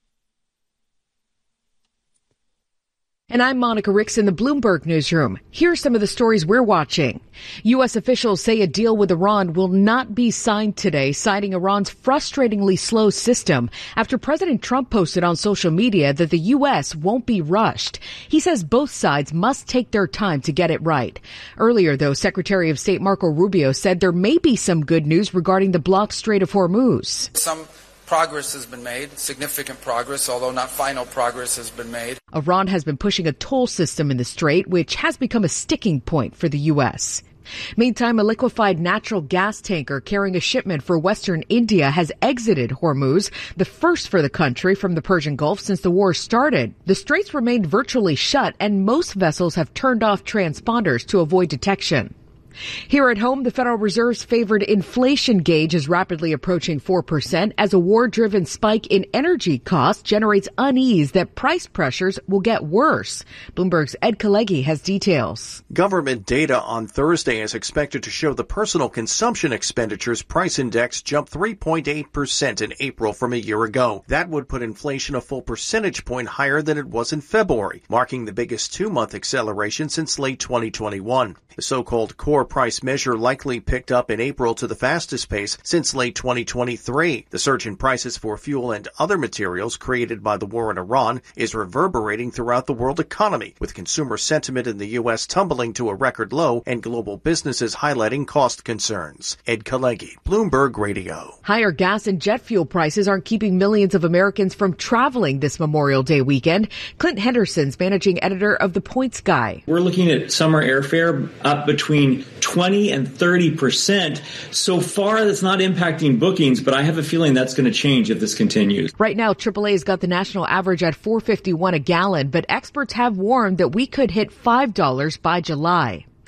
And I'm Monica Ricks in the Bloomberg Newsroom. Here are some of the stories we're watching. U S officials say a deal with Iran will not be signed today, citing Iran's frustratingly slow system after President Trump posted on social media that the U S won't be rushed. He says both sides must take their time to get it right. Earlier, though, Secretary of State Marco Rubio said there may be some good news regarding the blocked Strait of Hormuz. Some progress has been made, significant progress, although not final progress has been made. Iran has been pushing a toll system in the strait, which has become a sticking point for the U S. Meantime, a liquefied natural gas tanker carrying a shipment for Western India has exited Hormuz, the first for the country from the Persian Gulf since the war started. The straits remained virtually shut, and most vessels have turned off transponders to avoid detection. Here at home, the Federal Reserve's favored inflation gauge is rapidly approaching four percent as a war-driven spike in energy costs generates unease that price pressures will get worse. Bloomberg's Ed Kalegi has details. Government data on Thursday is expected to show the personal consumption expenditures price index jumped three point eight percent in April from a year ago. That would put inflation a full percentage point higher than it was in February, marking the biggest two-month acceleration since late twenty twenty-one. The so-called core price measure likely picked up in April to the fastest pace since late twenty twenty-three. The surge in prices for fuel and other materials created by the war in Iran is reverberating throughout the world economy, with consumer sentiment in the U S tumbling to a record low and global businesses highlighting cost concerns. Ed Kalegi, Bloomberg Radio. Higher gas and jet fuel prices aren't keeping millions of Americans from traveling this Memorial Day weekend. Clint Henderson's managing editor of The Points Guy. We're looking at summer airfare up between twenty and thirty percent. So far, that's not impacting bookings, but I have a feeling that's going to change if this continues. Right now, triple A's got the national average at four fifty-one a gallon, but experts have warned that we could hit five dollars by July.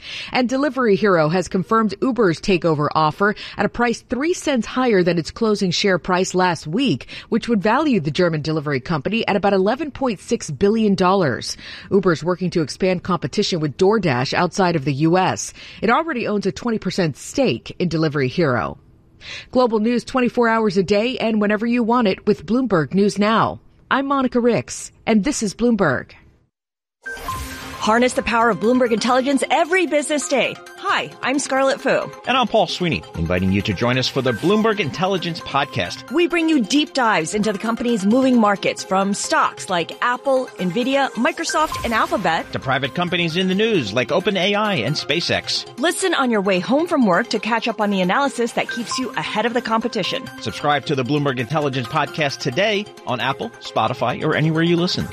And Delivery Hero has confirmed Uber's takeover offer at a price three cents higher than its closing share price last week, which would value the German delivery company at about eleven point six billion dollars. Uber's working to expand competition with DoorDash outside of the U S. It already owns a twenty percent stake in Delivery Hero. Global news twenty-four hours a day and whenever you want it with Bloomberg News Now. I'm Monica Ricks, and this is Bloomberg. Harness the power of Bloomberg Intelligence every business day. Hi, I'm Scarlett Fu. And I'm Paul Sweeney, inviting you to join us for the Bloomberg Intelligence Podcast. We bring you deep dives into the company's moving markets, from stocks like Apple, Nvidia, Microsoft, and Alphabet, to private companies in the news like OpenAI and SpaceX. Listen on your way home from work to catch up on the analysis that keeps you ahead of the competition. Subscribe to the Bloomberg Intelligence Podcast today on Apple, Spotify, or anywhere you listen.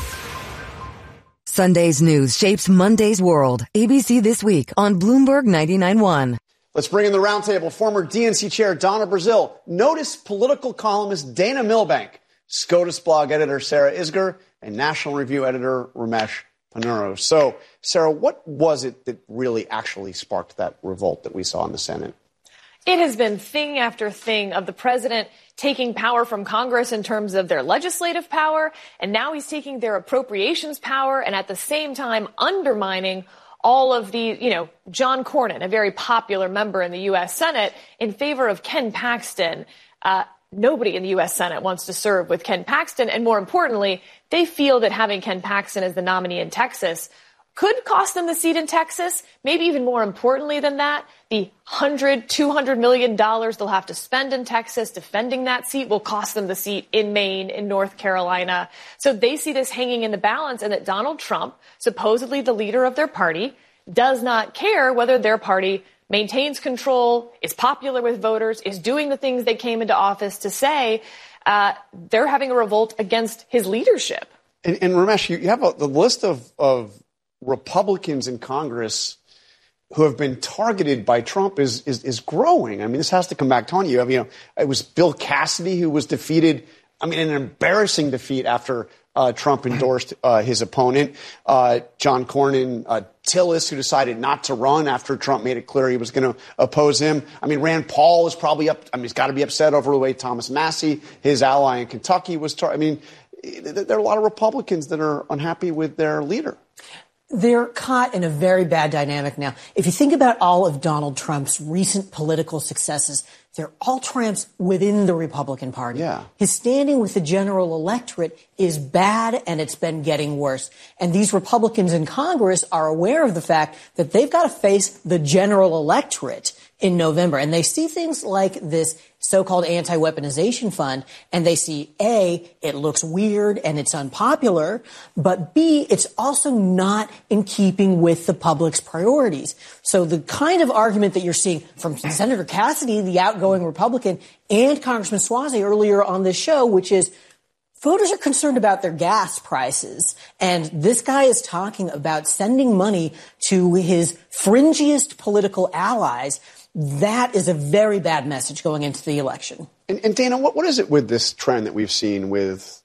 Sunday's news shapes Monday's world. A B C This Week on Bloomberg ninety-nine point one. Let's bring in the roundtable. Former D N C chair Donna Brazile, notice political columnist Dana Milbank, SCOTUS blog editor Sarah Isgur, and National Review editor Ramesh Ponnuru. So, Sarah, what was it that really actually sparked that revolt that we saw in the Senate? It has been thing after thing of the president taking power from Congress in terms of their legislative power, and now he's taking their appropriations power and at the same time undermining all of the, you know, John Cornyn, a very popular member in the U S Senate, in favor of Ken Paxton. Uh, nobody in the U S Senate wants to serve with Ken Paxton, and more importantly, they feel that having Ken Paxton as the nominee in Texas could cost them the seat in Texas. Maybe even more importantly than that, the one hundred, two hundred million dollars they'll have to spend in Texas defending that seat will cost them the seat in Maine, in North Carolina. So they see this hanging in the balance, and that Donald Trump, supposedly the leader of their party, does not care whether their party maintains control, is popular with voters, is doing the things they came into office to say. Uh, they're having a revolt against his leadership. And, and Ramesh, you, you have a, the list of, of Republicans in Congress who have been targeted by Trump is, is is growing. I mean, this has to come back to haunt you. I mean, you know, it was Bill Cassidy who was defeated. I mean, an embarrassing defeat after uh, Trump endorsed uh, his opponent. Uh, John Cornyn, uh, Tillis, who decided not to run after Trump made it clear he was going to oppose him. I mean, Rand Paul is probably up. I mean, he's got to be upset over the way Thomas Massie, his ally in Kentucky, was. Tar- I mean, there are a lot of Republicans that are unhappy with their leader. They're caught in a very bad dynamic now. If you think about all of Donald Trump's recent political successes, they're all triumphs within the Republican Party. Yeah. His standing with the general electorate is bad, and it's been getting worse. And these Republicans in Congress are aware of the fact that they've got to face the general electorate in November. And they see things like this so-called anti-weaponization fund, and they see, A, it looks weird and it's unpopular, but B, it's also not in keeping with the public's priorities. So the kind of argument that you're seeing from Senator Cassidy, the outgoing Republican, and Congressman Suozzi earlier on this show, which is voters are concerned about their gas prices. And this guy is talking about sending money to his fringiest political allies. That is a very bad message going into the election. And, and Dana, what, what is it with this trend that we've seen with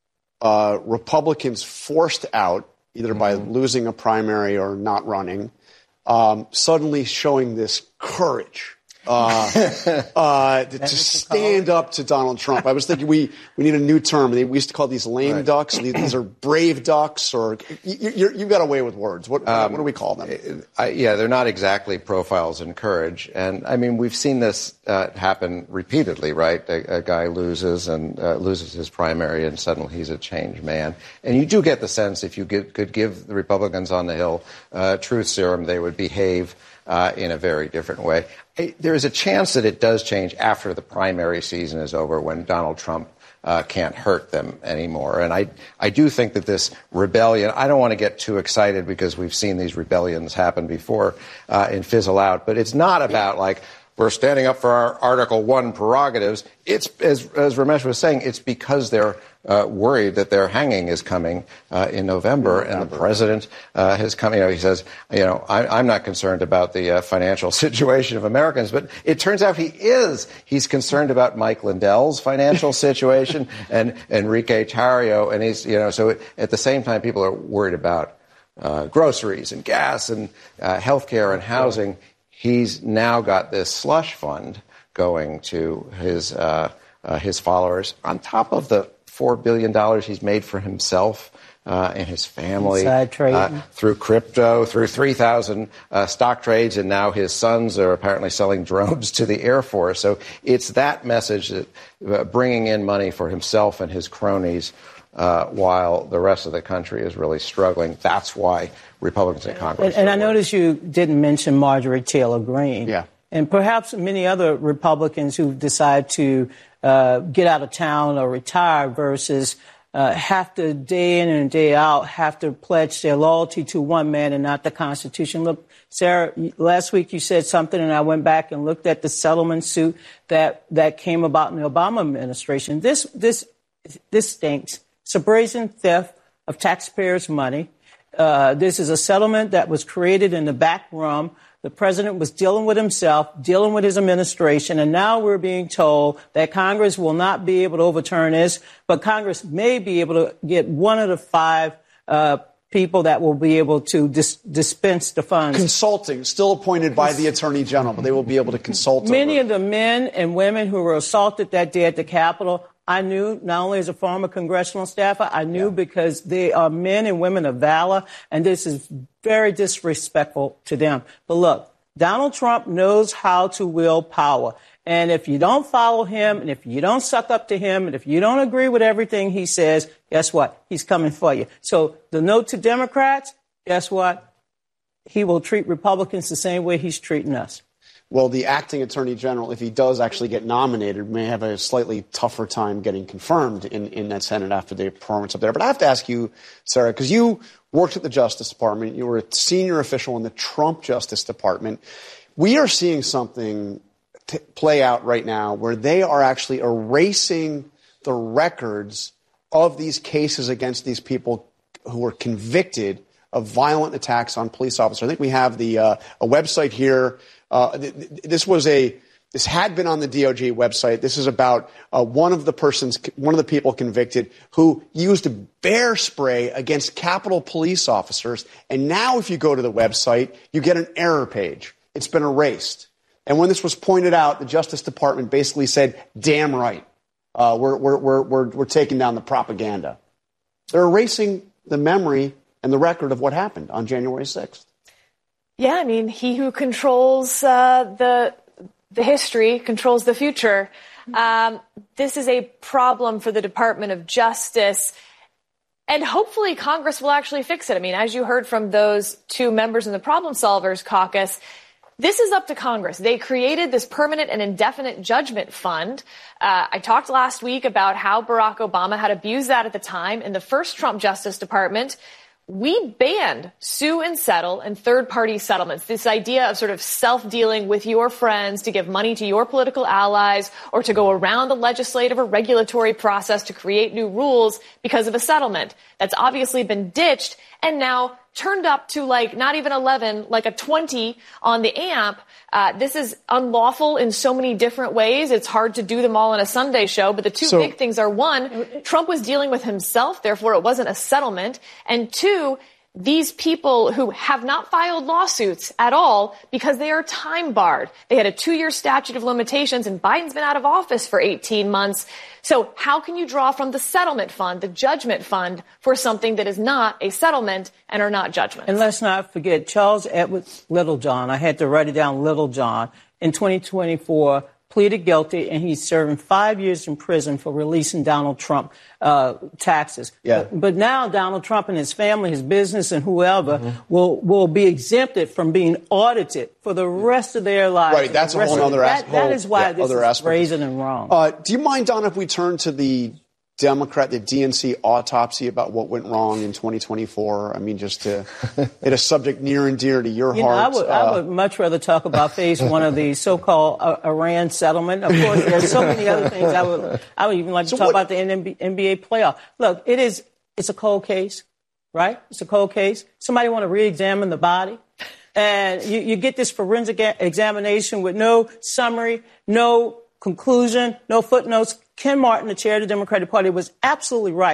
uh, Republicans forced out, either by mm-hmm. losing a primary or not running, um, suddenly showing this courage uh, uh, to, to stand up to Donald Trump? I was thinking we, we need a new term. We used to call these lame right. ducks. These, these are brave ducks, or you, you're, you've got a way with words. What, um, what do we call them? I, yeah, they're not exactly profiles in courage. And I mean, we've seen this uh, happen repeatedly, right? A, a guy loses and uh, loses his primary, and suddenly he's a changed man. And you do get the sense, if you get, could give the Republicans on the Hill uh, truth serum, they would behave uh, in a very different way. There is a chance that it does change after the primary season is over, when Donald Trump uh, can't hurt them anymore. And I, I do think that this rebellion, I don't want to get too excited because we've seen these rebellions happen before uh, and fizzle out, but it's not about like, we're standing up for our Article One prerogatives. It's, as, as Ramesh was saying, it's because they're uh, worried that their hanging is coming uh, in November, and the president uh, has come. You know, he says, you know, I, I'm not concerned about the uh, financial situation of Americans, but it turns out he is. He's concerned about Mike Lindell's financial situation and Enrique Tarrio, and he's, you know, so at the same time, people are worried about uh, groceries and gas and uh, health care and housing. He's now got this slush fund going to his uh, uh, his followers on top of the four billion dollars he's made for himself uh, and his family uh, through crypto, through three thousand uh, stock trades, and now his sons are apparently selling drones to the Air Force. So it's that message that uh, bringing in money for himself and his cronies uh, while the rest of the country is really struggling. That's why Republicans in Congress. And, and I noticed you didn't mention Marjorie Taylor Greene. Yeah. And perhaps many other Republicans who decide to uh, get out of town or retire versus uh, have to day in and day out have to pledge their loyalty to one man and not the Constitution. Look, Sarah, last week you said something, and I went back and looked at the settlement suit that that came about in the Obama administration. This this this stinks. It's a brazen theft of taxpayers' money. Uh, this is a settlement that was created in the back room. The president was dealing with himself, dealing with his administration, and now we're being told that Congress will not be able to overturn this, but Congress may be able to get one of the five uh, people that will be able to dis- dispense the funds. Consulting, still appointed by the Attorney General, but they will be able to consult. Many over. of the men and women who were assaulted that day at the Capitol, I knew, not only as a former congressional staffer, I knew yeah. because they are men and women of valor, and this is very disrespectful to them. But look, Donald Trump knows how to wield power. And if you don't follow him, and if you don't suck up to him, and if you don't agree with everything he says, guess what? He's coming for you. So the note to Democrats, guess what? He will treat Republicans the same way he's treating us. Well, the acting attorney general, if he does actually get nominated, may have a slightly tougher time getting confirmed in, in that Senate after the performance up there. But I have to ask you, Sarah, because you worked at the Justice Department. You were a senior official in the Trump Justice Department. We are seeing something t- play out right now where they are actually erasing the records of these cases against these people who were convicted of violent attacks on police officers. I think we have the uh, a website here. Uh, th- th- this was a this had been on the D O J website. This is about uh, one of the persons, one of the people convicted who used a bear spray against Capitol police officers. And now, if you go to the website, you get an error page. It's been erased. And when this was pointed out, the Justice Department basically said, "Damn right, uh, we're we're we're we're we're taking down the propaganda." They're erasing the memory and the record of what happened on January sixth. Yeah, I mean, he who controls uh, the the history controls the future. Um, this is a problem for the Department of Justice, and hopefully Congress will actually fix it. I mean, as you heard from those two members in the Problem Solvers Caucus, this is up to Congress. They created this permanent and indefinite judgment fund. Uh, I talked last week about how Barack Obama had abused that at the time in the first Trump Justice Department. We banned sue and settle and third-party settlements, this idea of sort of self-dealing with your friends to give money to your political allies or to go around the legislative or regulatory process to create new rules because of a settlement. That's obviously been ditched and now turned up to like not even eleven, like a twenty on the amp. Uh, this is unlawful in so many different ways. It's hard to do them all in a Sunday show. But the two so, big things are, one, Trump was dealing with himself. Therefore, it wasn't a settlement. And two, these people who have not filed lawsuits at all because they are time barred. They had a two-year statute of limitations, and Biden's been out of office for eighteen months. So how can you draw from the settlement fund, the judgment fund, for something that is not a settlement and are not judgments? And let's not forget Charles Edward Littlejohn. I had to write it down, Littlejohn, in twenty twenty-four, pleaded guilty, and he's serving five years in prison for releasing Donald Trump uh, taxes. Yeah. But, but now Donald Trump and his family, his business, and whoever mm-hmm. will will be exempted from being audited for the rest of their lives. Right, that's a whole other aspect. That, that is why yeah, this is brazen and wrong. Uh, do you mind, Don, if we turn to the Democrat, the D N C autopsy about what went wrong in twenty twenty-four? I mean, just to hit a subject near and dear to your you heart. Know, I, would, uh, I would much rather talk about phase one of the so-called uh, Iran settlement. Of course, there's so many other things I would I would even like to so talk what, about the N B A playoff. Look, it is it's a cold case, right? It's a cold case. Somebody want to re-examine the body. And you, you get this forensic examination with no summary, no conclusion, no footnotes. Ken Martin, the chair of the Democratic Party, was absolutely right.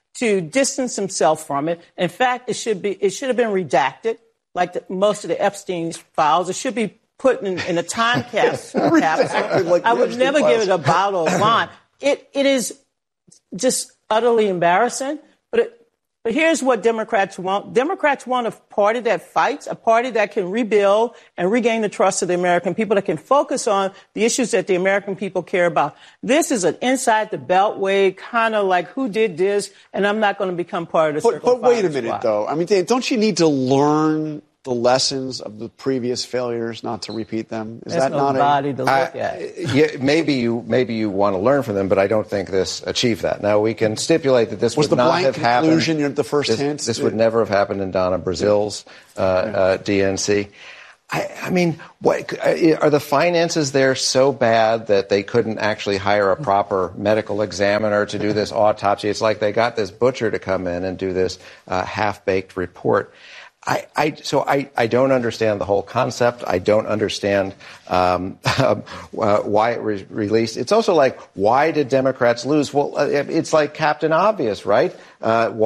to distance himself from it. In fact, it should be it should have been redacted, like the, most of the Epstein files. It should be put in, in a time capsule. like I would never files. give it a bottle of wine. It it is just utterly embarrassing. But it, but here's what Democrats want. Democrats want a party that fights, a party that can rebuild and regain the trust of the American people, that can focus on the issues that the American people care about. This is an inside the beltway kind of like who did this, and I'm not going to become part of the But, circle. but wait a five minute, squad. though. I mean, Dave, don't you need to learn the lessons of the previous failures, not to repeat them? Is There's that not nobody a... to look I, at. yeah, maybe you maybe you want to learn from them, but I don't think this achieved that. Now, we can stipulate that this Was would the not blank have happened. conclusion, you know, the first this, hint? This would never have happened in Donna Brazil's uh, uh, D N C. I, I mean, what, are the finances there so bad that they couldn't actually hire a proper medical examiner to do this autopsy? It's like they got this butcher to come in and do this uh, half-baked report. I, I, so I, I don't understand the whole concept. I don't understand um, uh, why it was released. It's also like, why did Democrats lose? Well, uh, it's like Captain Obvious, right? Uh,